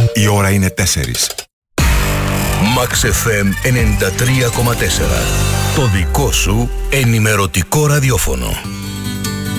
Η ώρα είναι 4. Max FM 93,4. Το δικό σου ενημερωτικό ραδιόφωνο.